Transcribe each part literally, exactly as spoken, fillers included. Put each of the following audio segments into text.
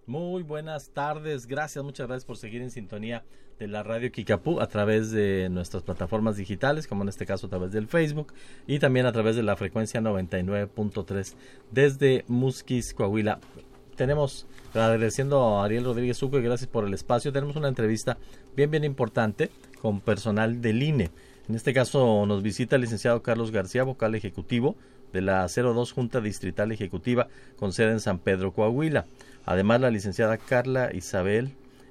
Muy buenas tardes, gracias, muchas gracias por seguir en sintonía de la Radio Kickapoo a través de nuestras plataformas digitales, como en este caso a través del Facebook y también a través de la frecuencia noventa y nueve punto tres desde Musquis, Coahuila. Tenemos, agradeciendo a Ariel Rodríguez Uco y gracias por el espacio, tenemos una entrevista bien bien importante con personal del I N E. En este caso nos visita el licenciado Carlos García, vocal ejecutivo de la cero dos Junta Distrital Ejecutiva con sede en San Pedro, Coahuila. Además, la licenciada Carla Isabel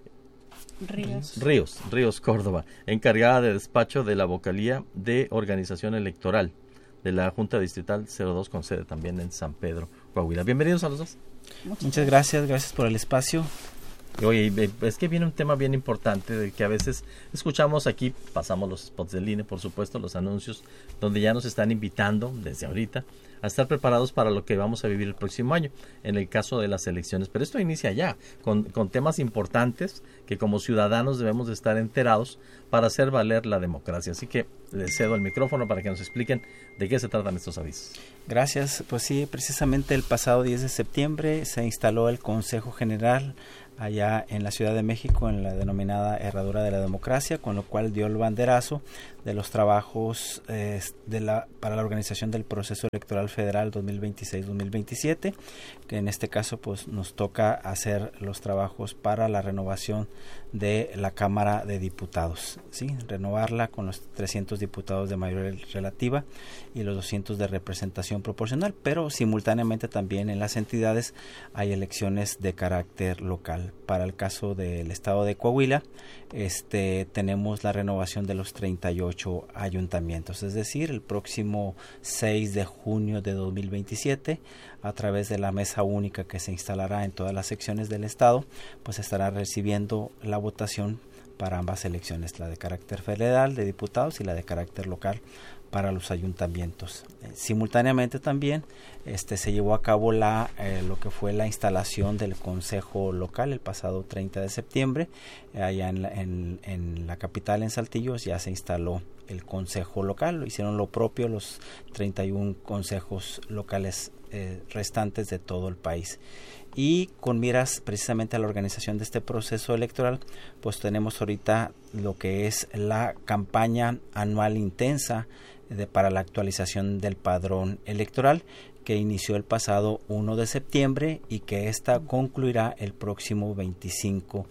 Ríos. Ríos, Ríos Córdoba, encargada de despacho de la vocalía de organización electoral de la Junta Distrital cero dos con sede también en San Pedro, Coahuila. Bienvenidos a los dos. Muchas gracias, gracias por el espacio. Oye, es que viene un tema bien importante de que a veces escuchamos aquí, pasamos los spots del I N E, por supuesto, los anuncios, donde ya nos están invitando desde ahorita a estar preparados para lo que vamos a vivir el próximo año, en el caso de las elecciones. Pero esto inicia ya, con, con temas importantes que como ciudadanos debemos de estar enterados para hacer valer la democracia. Así que les cedo el micrófono para que nos expliquen de qué se tratan estos avisos. Gracias, pues sí, precisamente el pasado diez de septiembre se instaló el Consejo General allá en la Ciudad de México, en la denominada Herradura de la Democracia, con lo cual dio el banderazo de los trabajos eh, de la, para la organización del proceso electoral federal dos mil veintiséis dos mil veintisiete, que en este caso pues nos toca hacer los trabajos para la renovación de la Cámara de Diputados, ¿sí? Renovarla con los trescientos diputados de mayoría relativa y los doscientos de representación proporcional, pero simultáneamente también en las entidades hay elecciones de carácter local. Para el caso del estado de Coahuila, este tenemos la renovación de los treinta y ocho ayuntamientos, es decir, el próximo seis de junio de dos mil veintisiete, a través de la mesa única que se instalará en todas las secciones del estado, pues estará recibiendo la votación para ambas elecciones, la de carácter federal de diputados y la de carácter local para los ayuntamientos. Eh, simultáneamente también este se llevó a cabo la eh, lo que fue la instalación del Consejo Local el pasado treinta de septiembre, eh, allá en la, en, en la capital, en Saltillo, ya se instaló el Consejo Local. Lo hicieron lo propio los treinta y uno consejos locales eh, restantes de todo el país. Y con miras precisamente a la organización de este proceso electoral, pues tenemos ahorita lo que es la campaña anual intensa de, para la actualización del padrón electoral, que inició el pasado primero de septiembre y que esta concluirá el próximo veinticinco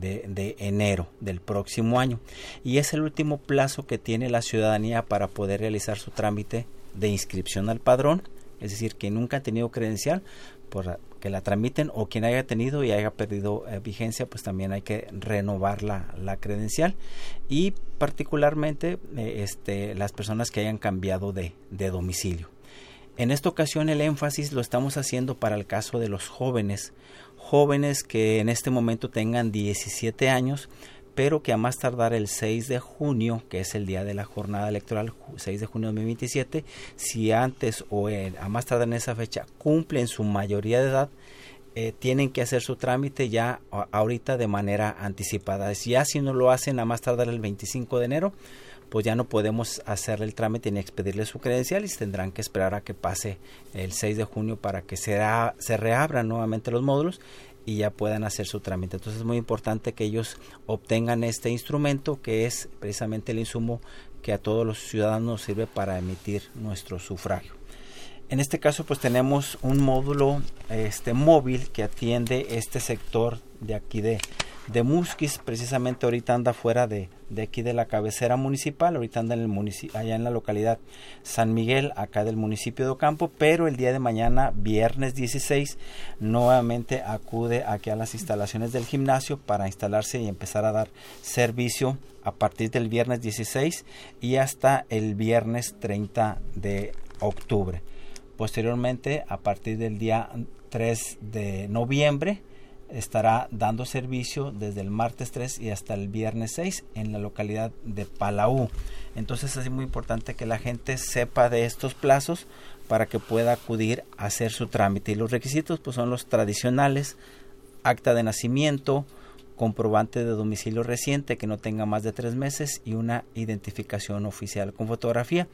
de enero del próximo año. Y es el último plazo que tiene la ciudadanía para poder realizar su trámite de inscripción al padrón, es decir, que nunca ha tenido credencial, por que la tramiten, o quien haya tenido y haya perdido eh, vigencia, pues también hay que renovar la, la credencial, y particularmente eh, este, las personas que hayan cambiado de, de domicilio. En esta ocasión el énfasis lo estamos haciendo para el caso de los jóvenes, jóvenes que en este momento tengan diecisiete años, pero que a más tardar el seis de junio, que es el día de la jornada electoral, seis de junio de dos mil veintisiete, si antes o en, a más tardar en esa fecha cumplen su mayoría de edad, eh, tienen que hacer su trámite ya a, ahorita de manera anticipada. Si ya si no lo hacen a más tardar el veinticinco de enero, pues ya no podemos hacerle el trámite ni expedirle su credencial y tendrán que esperar a que pase el seis de junio para que se, a, se reabran nuevamente los módulos y ya puedan hacer su trámite. Entonces es muy importante que ellos obtengan este instrumento, que es precisamente el insumo que a todos los ciudadanos nos sirve para emitir nuestro sufragio. En este caso pues tenemos un módulo este móvil que atiende este sector de aquí de, de Musquis. Precisamente ahorita anda fuera de, de aquí de la cabecera municipal, ahorita anda en el municipio, allá en la localidad San Miguel, acá del municipio de Ocampo, pero el día de mañana, viernes dieciséis, nuevamente acude aquí a las instalaciones del gimnasio para instalarse y empezar a dar servicio a partir del viernes dieciséis y hasta el viernes treinta de octubre. Posteriormente, a partir del día tres de noviembre, estará dando servicio desde el martes tres y hasta el viernes seis en la localidad de Palau. Entonces es muy importante que la gente sepa de estos plazos para que pueda acudir a hacer su trámite. Y los requisitos pues son los tradicionales: acta de nacimiento, comprobante de domicilio reciente que no tenga más de tres meses y una identificación oficial con fotografía.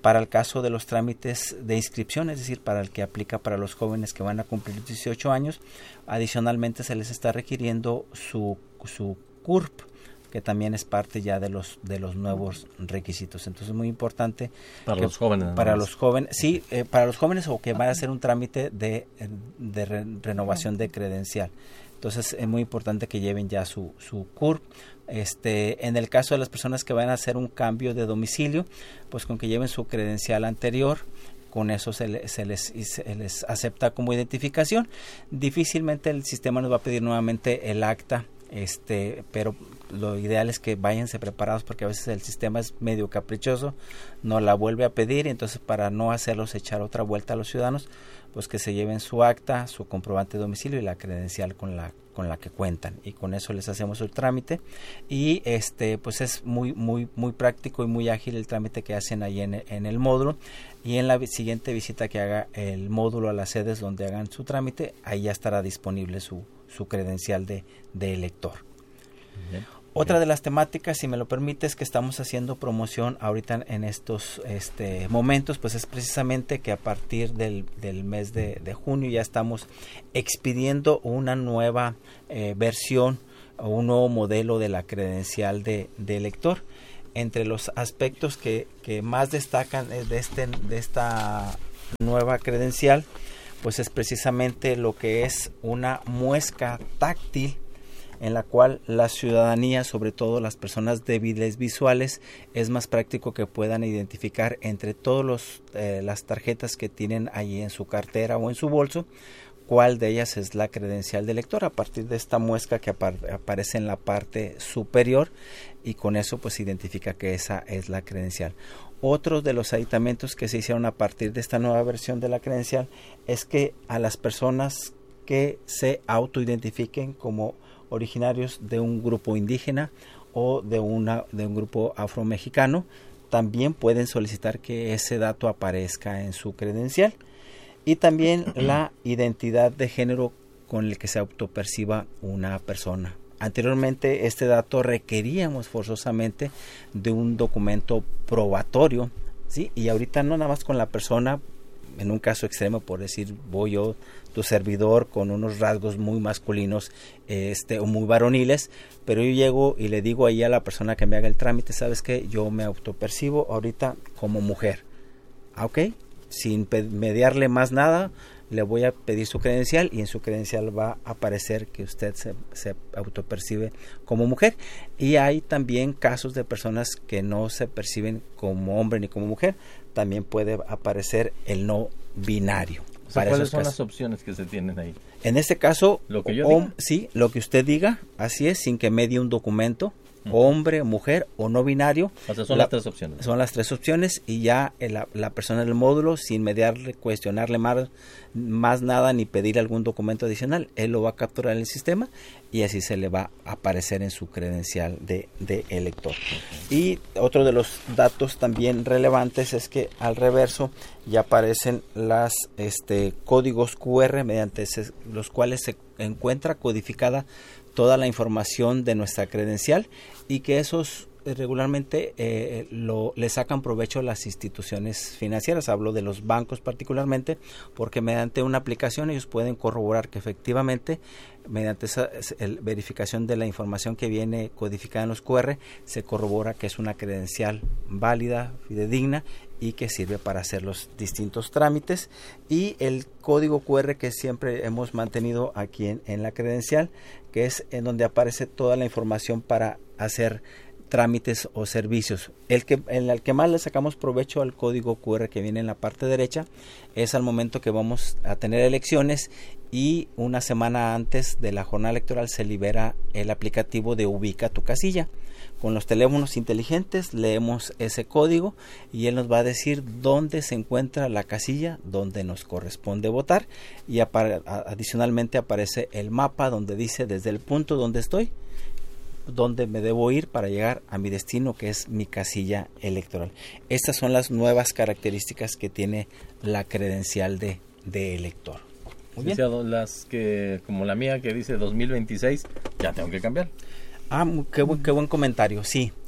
Para el caso de los trámites de inscripción, es decir, para el que aplica para los jóvenes que van a cumplir dieciocho años, adicionalmente se les está requiriendo su, su C U R P, que también es parte ya de los de los nuevos requisitos. Entonces es muy importante para que, los jóvenes. Para los jóvenes, sí, eh, para los jóvenes o que van a hacer un trámite de, de re, renovación de credencial. Entonces es muy importante que lleven ya su, su C U R P. Este, en el caso de las personas que van a hacer un cambio de domicilio, pues con que lleven su credencial anterior, con eso se, le, se, les, se les acepta como identificación. Difícilmente el sistema nos va a pedir nuevamente el acta, este, pero lo ideal es que váyanse preparados, porque a veces el sistema es medio caprichoso, no la vuelve a pedir, entonces para no hacerlos echar otra vuelta a los ciudadanos, pues que se lleven su acta, su comprobante de domicilio y la credencial con la con la que cuentan, y con eso les hacemos el trámite. Y este pues es muy muy muy práctico y muy ágil el trámite que hacen ahí en, en el módulo, y en la siguiente visita que haga el módulo a las sedes donde hagan su trámite, ahí ya estará disponible su, su credencial de, de elector. Bien. Otra de las temáticas, si me lo permites, que estamos haciendo promoción ahorita en estos este, momentos, pues es precisamente que a partir del, del mes de, de junio ya estamos expidiendo una nueva eh, versión o un nuevo modelo de la credencial de, de elector. Entre los aspectos que, que más destacan de, este, de esta nueva credencial, pues es precisamente lo que es una muesca táctil, en la cual la ciudadanía, sobre todo las personas débiles visuales, es más práctico que puedan identificar entre todas eh, las tarjetas que tienen ahí en su cartera o en su bolso, cuál de ellas es la credencial de elector, a partir de esta muesca que apa aparece en la parte superior, y con eso pues identifica que esa es la credencial. Otro de los aditamentos que se hicieron a partir de esta nueva versión de la credencial es que a las personas que se autoidentifiquen como originarios de un grupo indígena o de, una, de un grupo afromexicano, también pueden solicitar que ese dato aparezca en su credencial, y también la identidad de género con el que se autoperciba una persona. Anteriormente este dato requeríamos forzosamente de un documento probatorio, ¿sí? Y ahorita no nada más con la persona, en un caso extremo, por decir, voy yo, tu servidor, con unos rasgos muy masculinos este, o muy varoniles, pero yo llego y le digo ahí a la persona que me haga el trámite, ¿sabes qué? Yo me autopercibo ahorita como mujer. ¿Ok? Sin mediarle más nada, le voy a pedir su credencial, y en su credencial va a aparecer que usted se, se autopercibe como mujer. Y hay también casos de personas que no se perciben como hombre ni como mujer, también puede aparecer el no binario. O sea, ¿cuáles son casos? Las opciones que se tienen ahí? En este caso, lo que yo o, diga. Sí, lo que usted diga, así es, sin que medie un documento, uh-huh. hombre, mujer o no binario. O sea, son la, las tres opciones. Son las tres opciones, y ya la, la persona del módulo, sin mediarle, cuestionarle más, más nada, ni pedir algún documento adicional, él lo va a capturar en el sistema, y así se le va a aparecer en su credencial de, de elector. Uh-huh. Y otro de los datos también relevantes es que al reverso ya aparecen las este, códigos cu erre, mediante ese, los cuales se encuentra codificada toda la información de nuestra credencial, y que esos eh, regularmente eh, lo, le sacan provecho a las instituciones financieras. Hablo de los bancos particularmente, porque mediante una aplicación ellos pueden corroborar que efectivamente, mediante esa el, verificación de la información que viene codificada en los cu erre, se corrobora que es una credencial válida, fidedigna, y que sirve para hacer los distintos trámites. Y el código cu erre que siempre hemos mantenido aquí en, en la credencial, que es en donde aparece toda la información para hacer trámites o servicios. El que, en el que más le sacamos provecho al código cu erre que viene en la parte derecha es al momento que vamos a tener elecciones, y una semana antes de la jornada electoral se libera el aplicativo de Ubica tu casilla. Con los teléfonos inteligentes leemos ese código y él nos va a decir dónde se encuentra la casilla donde nos corresponde votar, y adicionalmente aparece el mapa donde dice desde el punto donde estoy dónde me debo ir para llegar a mi destino, que es mi casilla electoral. Estas son las nuevas características que tiene la credencial de, de elector. Muy bien. O sea, las que, como la mía que dice dos mil veintiséis, ya tengo que cambiar. Ah, qué buen, qué buen comentario. Sí,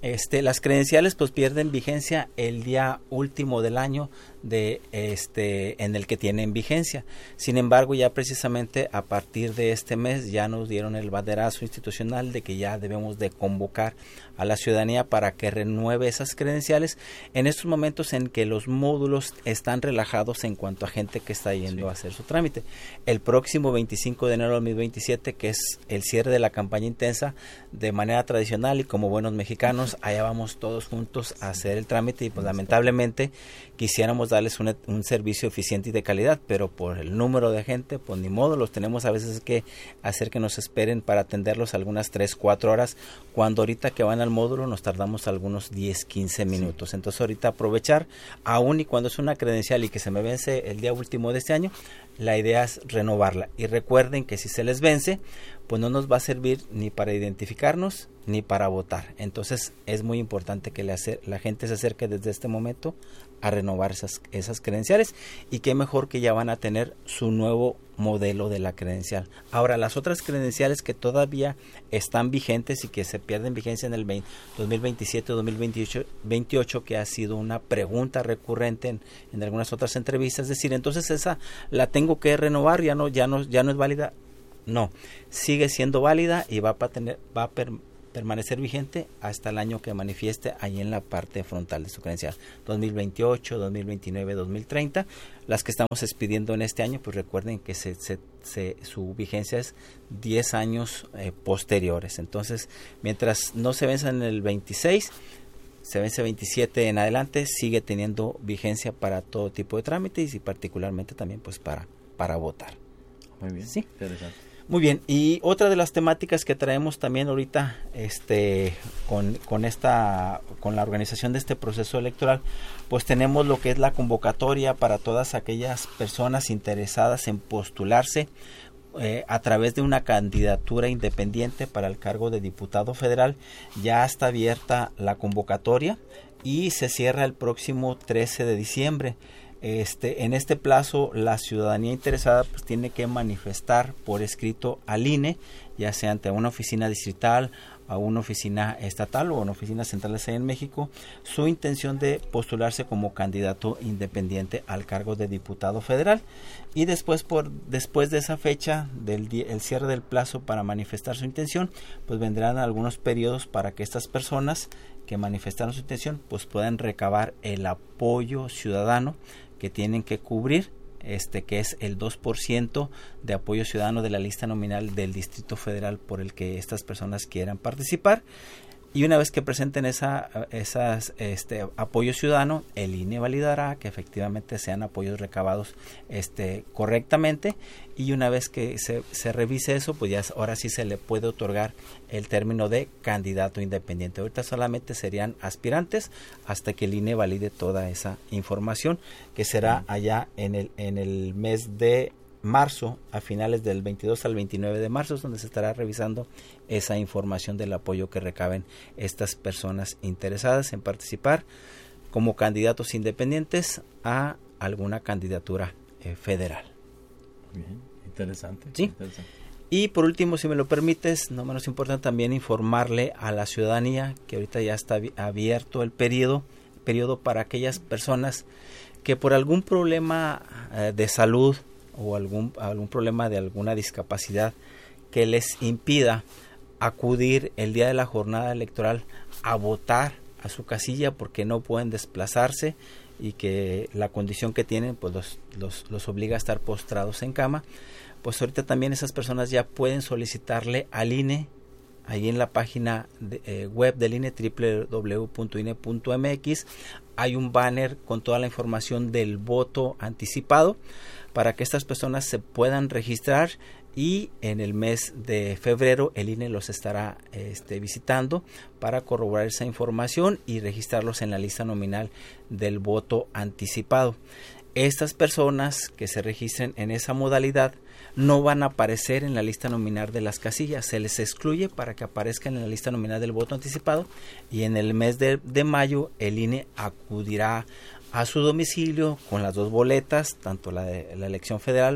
Este, las credenciales pues pierden vigencia el día último del año de este en el que tienen vigencia. Sin embargo, ya precisamente a partir de este mes ya nos dieron el banderazo institucional de que ya debemos de convocar a la ciudadanía para que renueve esas credenciales en estos momentos en que los módulos están relajados en cuanto a gente que está yendo sí. a hacer su trámite. El próximo veinticinco de enero de dos mil veintisiete, que es el cierre de la campaña intensa, de manera tradicional y como buenos mexicanos, allá vamos todos juntos a hacer el trámite y pues lamentablemente quisiéramos darles un, un servicio eficiente y de calidad, pero por el número de gente, pues ni modo, los tenemos a veces que hacer que nos esperen para atenderlos algunas tres, cuatro horas, cuando ahorita que van al módulo nos tardamos algunos diez, quince minutos. Sí. Entonces ahorita aprovechar, aún y cuando es una credencial y que se me vence el día último de este año, la idea es renovarla. Y recuerden que si se les vence, pues no nos va a servir ni para identificarnos ni para votar. Entonces es muy importante que le hace, la gente se acerque desde este momento a renovar esas, esas credenciales, y qué mejor que ya van a tener su nuevo modelo de la credencial. Ahora, las otras credenciales que todavía están vigentes y que se pierden vigencia en el dos mil veintisiete dos mil veintiocho, que ha sido una pregunta recurrente en, en algunas otras entrevistas, es decir, entonces esa la tengo que renovar, ya no, ya no, ya no es válida. No, sigue siendo válida y va a, tener, va a per, permanecer vigente hasta el año que manifieste ahí en la parte frontal de su credencial. dos mil veintiocho, dos mil veintinueve, dos mil treinta. Las que estamos expidiendo en este año, pues recuerden que se, se, se, su vigencia es diez años eh, posteriores. Entonces, mientras no se venza en el veintiséis, se vence veintisiete en adelante, sigue teniendo vigencia para todo tipo de trámites y particularmente también pues para, para votar. Muy bien, sí. Interesante. Muy bien, y otra de las temáticas que traemos también ahorita este con, con esta con la organización de este proceso electoral, pues tenemos lo que es la convocatoria para todas aquellas personas interesadas en postularse eh, a través de una candidatura independiente para el cargo de diputado federal. Ya está abierta la convocatoria y se cierra el próximo trece de diciembre. Este, en este plazo, la ciudadanía interesada pues tiene que manifestar por escrito al I N E, ya sea ante una oficina distrital, a una oficina estatal o una oficina central ahí en México, su intención de postularse como candidato independiente al cargo de diputado federal. Y después, por después de esa fecha, del día, el cierre del plazo para manifestar su intención, pues vendrán algunos periodos para que estas personas que manifestaron su intención pues puedan recabar el apoyo ciudadano que tienen que cubrir, este que es el dos por ciento de apoyo ciudadano de la lista nominal del Distrito Federal por el que estas personas quieran participar. Y una vez que presenten esa esas este apoyo ciudadano, el I N E validará que efectivamente sean apoyos recabados este correctamente, y una vez que se, se revise eso, pues ya ahora sí se le puede otorgar el término de candidato independiente. Ahorita solamente serían aspirantes hasta que el I N E valide toda esa información, que será allá en el en el mes de marzo, a finales del veintidós al veintinueve de marzo, es donde se estará revisando esa información del apoyo que recaben estas personas interesadas en participar como candidatos independientes a alguna candidatura eh, federal. Bien, interesante. ¿Sí? Interesante. Y por último, si me lo permites, no menos importante también informarle a la ciudadanía que ahorita ya está abierto el periodo, periodo para aquellas personas que por algún problema eh, de salud o algún, algún problema de alguna discapacidad que les impida acudir el día de la jornada electoral a votar a su casilla porque no pueden desplazarse y que la condición que tienen pues los, los, los obliga a estar postrados en cama, pues ahorita también esas personas ya pueden solicitarle al I N E, ahí en la página de, eh, web del I N E, doble u doble u doble u punto i n e punto m x, hay un banner con toda la información del voto anticipado para que estas personas se puedan registrar, y en el mes de febrero el I N E los estará este, visitando para corroborar esa información y registrarlos en la lista nominal del voto anticipado. Estas personas que se registren en esa modalidad no van a aparecer en la lista nominal de las casillas, se les excluye para que aparezcan en la lista nominal del voto anticipado, y en el mes de, de mayo el I N E acudirá a su domicilio con las dos boletas, tanto la de la elección federal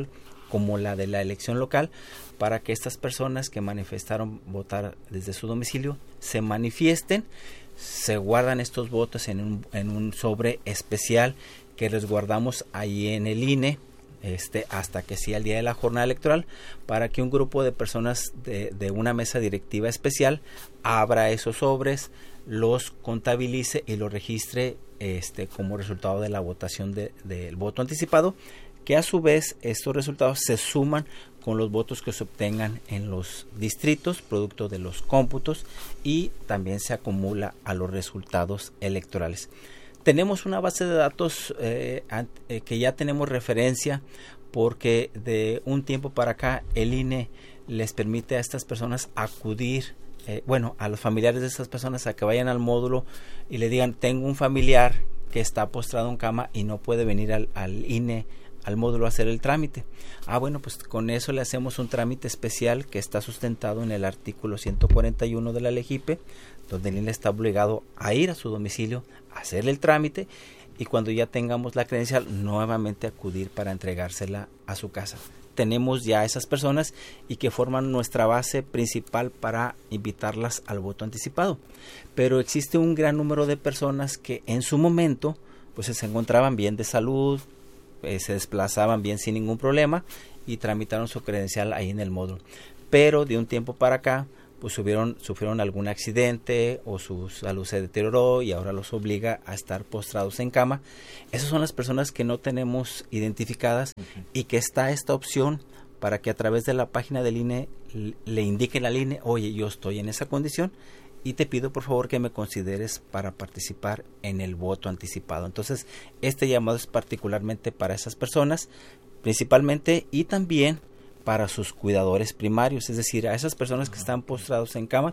como la de la elección local, para que estas personas que manifestaron votar desde su domicilio se manifiesten, se guardan estos votos en un, en un sobre especial que les guardamos ahí en el I N E, este, hasta que sea el día de la jornada electoral, para que un grupo de personas de, de una mesa directiva especial abra esos sobres, los contabilice y los registre este, como resultado de la votación de, del voto anticipado, que a su vez estos resultados se suman con los votos que se obtengan en los distritos, producto de los cómputos, y también se acumula a los resultados electorales. Tenemos una base de datos eh, eh, que ya tenemos referencia, porque de un tiempo para acá el I N E les permite a estas personas acudir, eh, bueno, a los familiares de estas personas a que vayan al módulo y le digan: tengo un familiar que está postrado en cama y no puede venir al, al I N E, al módulo, a hacer el trámite. Ah, bueno, pues con eso le hacemos un trámite especial que está sustentado en el artículo ciento cuarenta y uno de la L G I P E, donde el I N E está obligado a ir a su domicilio, a hacerle el trámite, y cuando ya tengamos la credencial, nuevamente acudir para entregársela a su casa. Tenemos ya esas personas y que forman nuestra base principal para invitarlas al voto anticipado. Pero existe un gran número de personas que en su momento pues se encontraban bien de salud, eh, se desplazaban bien sin ningún problema y tramitaron su credencial ahí en el módulo. Pero de un tiempo para acá pues sufrieron, sufrieron algún accidente o su salud se deterioró y ahora los obliga a estar postrados en cama. Esas son las personas que no tenemos identificadas, uh-huh. y que está esta opción para que a través de la página del I N E le indiquen al I N E: oye, yo estoy en esa condición y te pido por favor que me consideres para participar en el voto anticipado. Entonces, este llamado es particularmente para esas personas, principalmente, y también para sus cuidadores primarios, es decir, a esas personas que están postrados en cama.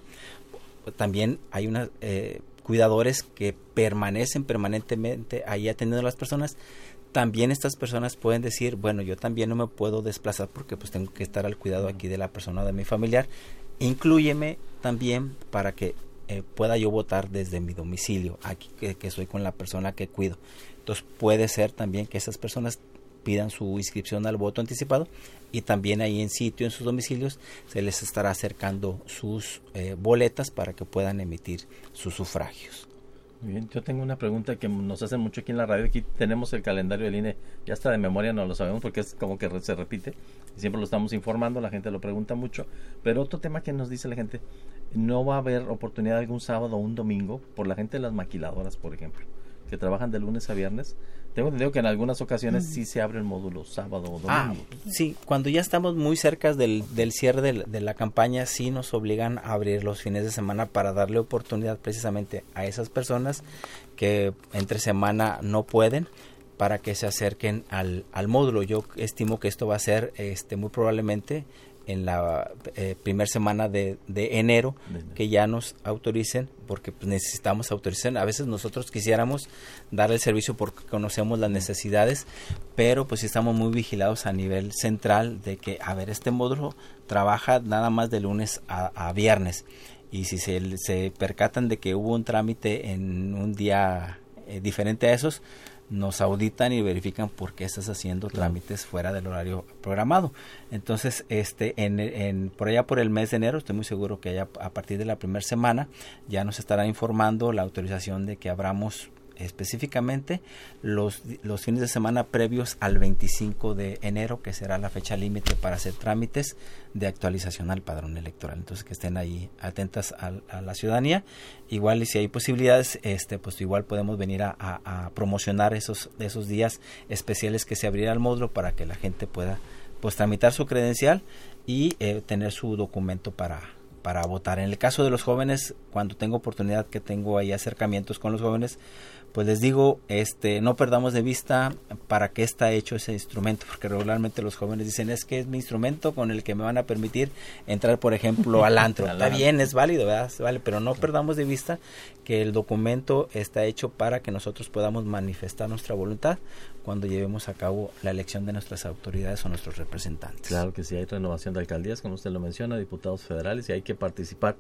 También hay unos eh, cuidadores que permanecen permanentemente ahí atendiendo a las personas. También estas personas pueden decir: bueno, yo también no me puedo desplazar porque pues tengo que estar al cuidado aquí de la persona o de mi familiar. Inclúyeme también para que eh, pueda yo votar desde mi domicilio, aquí que, que soy con la persona que cuido. Entonces puede ser también que esas personas pidan su inscripción al voto anticipado, y también ahí en sitio, en sus domicilios, se les estará acercando sus eh, boletas para que puedan emitir sus sufragios. Muy bien, yo tengo una pregunta que nos hacen mucho aquí en la radio. Aquí tenemos el calendario del I N E, ya está de memoria, no lo sabemos porque es como que se repite, y siempre lo estamos informando, la gente lo pregunta mucho. Pero otro tema que nos dice la gente: no va a haber oportunidad algún sábado o un domingo por la gente de las maquiladoras, por ejemplo, que trabajan de lunes a viernes. Tengo entendido que en algunas ocasiones mm. sí se abre el módulo sábado o domingo. Ah, sí, cuando ya estamos muy cerca del, del cierre de, de la campaña, sí nos obligan a abrir los fines de semana para darle oportunidad precisamente a esas personas que entre semana no pueden, para que se acerquen al, al módulo. Yo estimo que esto va a ser este muy probablemente en la eh, primera semana de, de enero, que ya nos autoricen, porque pues, necesitamos autorización. A veces nosotros quisiéramos dar el servicio porque conocemos las necesidades, pero pues estamos muy vigilados a nivel central de que, a ver, este módulo trabaja nada más de lunes a, a viernes, y si se, se percatan de que hubo un trámite en un día eh, diferente a esos, nos auditan y verifican por qué estás haciendo trámites fuera del horario programado. Entonces, este, en, en por allá por el mes de enero, estoy muy seguro que ya a partir de la primera semana ya nos estará informando la autorización de que abramos específicamente los, los fines de semana previos al veinticinco de enero, que será la fecha límite para hacer trámites de actualización al padrón electoral. Entonces, que estén ahí atentas a, a la ciudadanía. Igual, y si hay posibilidades, este pues igual podemos venir a, a, a promocionar esos, esos días especiales que se abrirá el módulo para que la gente pueda pues tramitar su credencial y eh, tener su documento para para votar. En el caso de los jóvenes, cuando tengo oportunidad, que tengo ahí acercamientos con los jóvenes, pues les digo, este, no perdamos de vista para qué está hecho ese instrumento, porque regularmente los jóvenes dicen: es que es mi instrumento con el que me van a permitir entrar, por ejemplo, al antro. Está bien, es válido, ¿verdad? Vale, pero no perdamos de vista que el documento está hecho para que nosotros podamos manifestar nuestra voluntad cuando llevemos a cabo la elección de nuestras autoridades o nuestros representantes. Claro que sí, hay renovación de alcaldías, como usted lo menciona, diputados federales, y hay que participar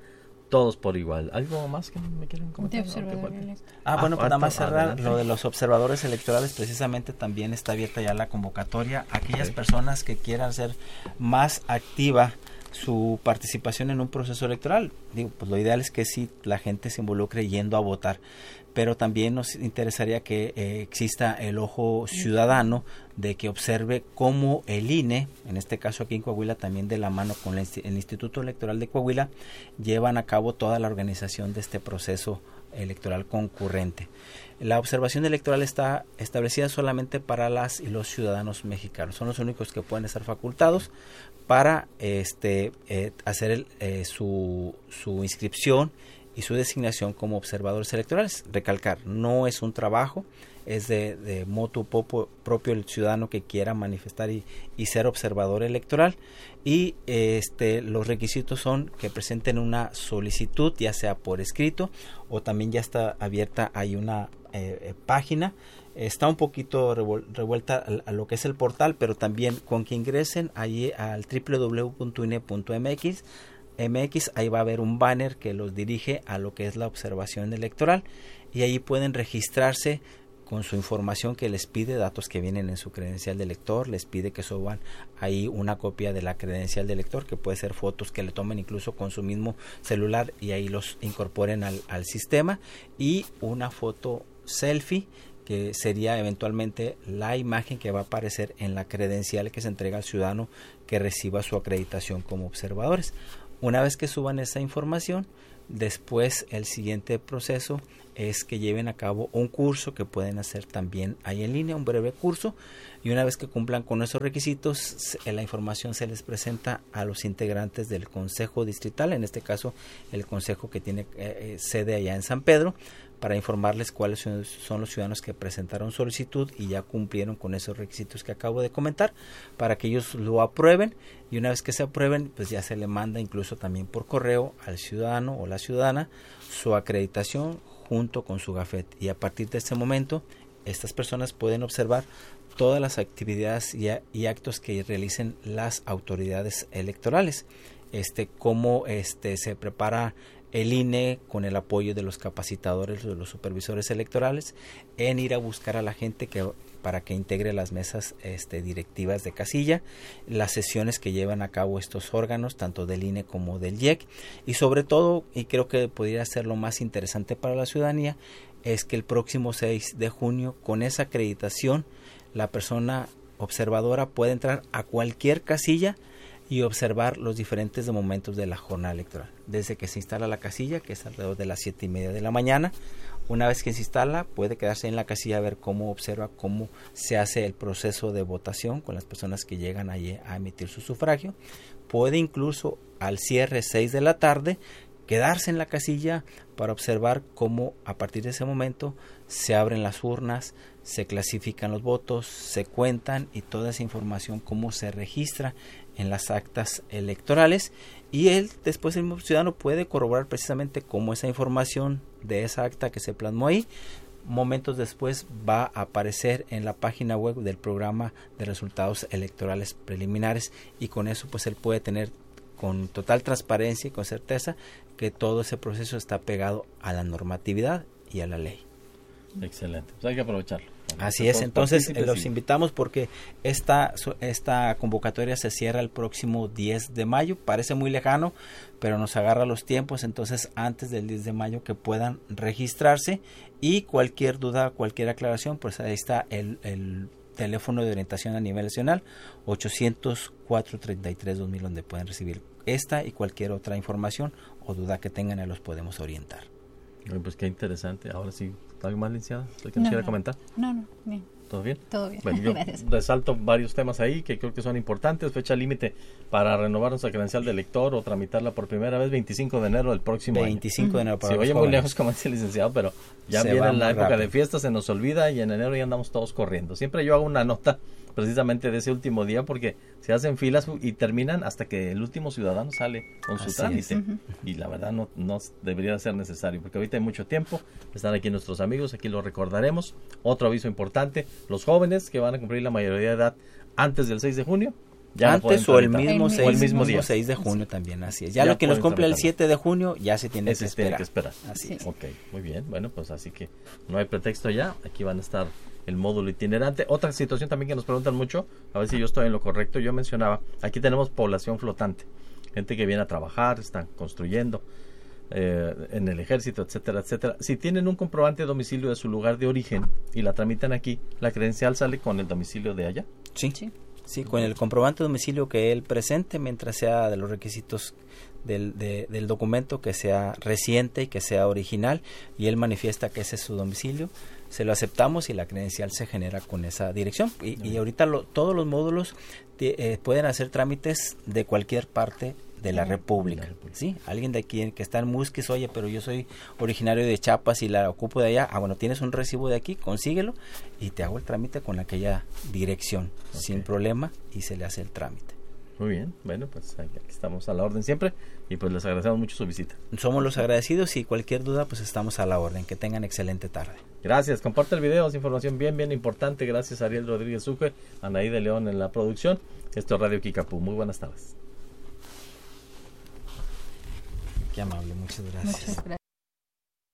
todos por igual. ¿Algo más que me quieren comentar? De observador electoral. Ah, bueno, pues nada más cerrar adelante. lo de los observadores electorales, precisamente también está abierta ya la convocatoria. Aquellas Ok. personas que quieran ser más activa su participación en un proceso electoral, digo, pues lo ideal es que sí la gente se involucre yendo a votar, pero también nos interesaría que eh, exista el ojo ciudadano de que observe cómo el I N E, en este caso aquí en Coahuila, también de la mano con el, el Instituto Electoral de Coahuila, llevan a cabo toda la organización de este proceso electoral concurrente. La observación electoral está establecida solamente para las y los ciudadanos mexicanos. Son los únicos que pueden estar facultados para este eh, hacer el, eh, su, su inscripción y su designación como observadores electorales. Recalcar, no es un trabajo, es de, de motu popo, propio el ciudadano que quiera manifestar y, y ser observador electoral. Y este los requisitos son que presenten una solicitud, ya sea por escrito o también ya está abierta, hay una eh, eh, página. Está un poquito revuelta a, a lo que es el portal, pero también con que ingresen allí al doble u doble u doble u punto i n e punto m x, M X, ahí va a haber un banner que los dirige a lo que es la observación electoral y ahí pueden registrarse con su información que les pide, datos que vienen en su credencial de lector, les pide que suban ahí una copia de la credencial de lector, que puede ser fotos que le tomen incluso con su mismo celular y ahí los incorporen al, al sistema, y una foto selfie que sería eventualmente la imagen que va a aparecer en la credencial que se entrega al ciudadano que reciba su acreditación como observadores. Una vez que suban esa información, después el siguiente proceso es que lleven a cabo un curso que pueden hacer también ahí en línea, un breve curso, y una vez que cumplan con esos requisitos, la información se les presenta a los integrantes del Consejo Distrital, en este caso el consejo que tiene eh, sede allá en San Pedro, para informarles cuáles son los ciudadanos que presentaron solicitud y ya cumplieron con esos requisitos que acabo de comentar, para que ellos lo aprueben, y una vez que se aprueben, pues ya se le manda incluso también por correo al ciudadano o la ciudadana su acreditación junto con su gafet, y a partir de este momento estas personas pueden observar todas las actividades y, a, y actos que realicen las autoridades electorales, este cómo este se prepara el I N E con el apoyo de los capacitadores, de los supervisores electorales, en ir a buscar a la gente que para que integre las mesas este, directivas de casilla, las sesiones que llevan a cabo estos órganos, tanto del I N E como del I E C, y sobre todo, y creo que podría ser lo más interesante para la ciudadanía, es que el próximo seis de junio, con esa acreditación, la persona observadora puede entrar a cualquier casilla y observar los diferentes momentos de la jornada electoral, desde que se instala la casilla, que es alrededor de las siete y media de la mañana. Una vez que se instala, puede quedarse en la casilla a ver cómo observa cómo se hace el proceso de votación con las personas que llegan allí a emitir su sufragio. Puede incluso al cierre seis de la tarde quedarse en la casilla para observar cómo a partir de ese momento se abren las urnas, se clasifican los votos, se cuentan y toda esa información cómo se registra en las actas electorales, y él después el ciudadano puede corroborar precisamente cómo esa información de esa acta que se plasmó ahí momentos después va a aparecer en la página web del programa de resultados electorales preliminares, y con eso pues él puede tener con total transparencia y con certeza que todo ese proceso está pegado a la normatividad y a la ley. Excelente, pues hay que aprovecharlo. Así es, entonces eh, los invitamos porque esta, esta convocatoria se cierra el próximo diez de mayo, parece muy lejano, pero nos agarra los tiempos, entonces antes del diez de mayo que puedan registrarse, y cualquier duda, cualquier aclaración, pues ahí está el, el teléfono de orientación a nivel nacional, ochocientos, cuatrocientos treinta y tres, dos mil, donde pueden recibir esta y cualquier otra información o duda que tengan, ahí los podemos orientar. Pues qué interesante. Ahora sí, ¿algo más, licenciada? ¿Usted que nos No, quiera no. comentar? No, no, bien. ¿Todo bien? Todo bien. Bueno, yo Gracias. resalto varios temas ahí que creo que son importantes. Fecha límite para renovar nuestra credencial de lector o tramitarla por primera vez, veinticinco de enero del próximo veinticinco de enero para año. Se los oye muy jóvenes. lejos, como dice el licenciado, pero ya Se viene va la muy época rápido. de fiesta, se nos olvida, y en enero ya andamos todos corriendo. Siempre yo hago una nota precisamente de ese último día, porque se hacen filas y terminan hasta que el último ciudadano sale con su Así trámite. es. Ujú. Y la verdad no, no debería ser necesario, porque ahorita hay mucho tiempo. Están aquí nuestros amigos, aquí lo recordaremos. Otro aviso importante: los jóvenes que van a cumplir la mayoría de edad antes del seis de junio Ya no antes pueden o el tramitar. mismo, El seis, o el mismo día. seis de junio también, así es. Ya, Ya lo que nos pueden cumple el tramitarlo. siete de junio ya se tiene Ese que se tiene esperar. que esperar. Así Sí. es. Ok, muy bien. Bueno, pues así que no hay pretexto ya. Aquí van a estar el módulo itinerante. Otra situación también que nos preguntan mucho, a ver si yo estoy en lo correcto. Yo mencionaba, aquí tenemos población flotante. Gente que viene a trabajar, están construyendo eh, en el ejército, etcétera, etcétera. Si tienen un comprobante de domicilio de su lugar de origen y la tramitan aquí, ¿la credencial sale con el domicilio de allá? Sí. Sí. Sí, con el comprobante de domicilio que él presente, mientras sea de los requisitos del, de- del documento, que sea reciente y que sea original, y él manifiesta que ese es su domicilio, se lo aceptamos y la credencial se genera con esa dirección. Y, y ahorita lo- todos los módulos te- eh, pueden hacer trámites de cualquier parte de la Ah. República. De la República. Sí, alguien de aquí que está en Musquis, oye, pero yo soy originario de Chiapas y la ocupo de allá. Ah, bueno, tienes un recibo de aquí, consíguelo y te hago el trámite con aquella dirección, Ok. sin problema, y se le hace el trámite. Muy bien. Bueno, pues aquí estamos a la orden siempre y pues les agradecemos mucho su visita. Somos los agradecidos y cualquier duda, pues estamos a la orden. Que tengan excelente tarde. Gracias, comparte el video, es información bien, bien importante. Gracias a Ariel Rodríguez Sucre, Anaí de León en la producción. Esto es Radio Kickapoo. Muy buenas tardes. Qué amable, muchas gracias. Muchas gracias.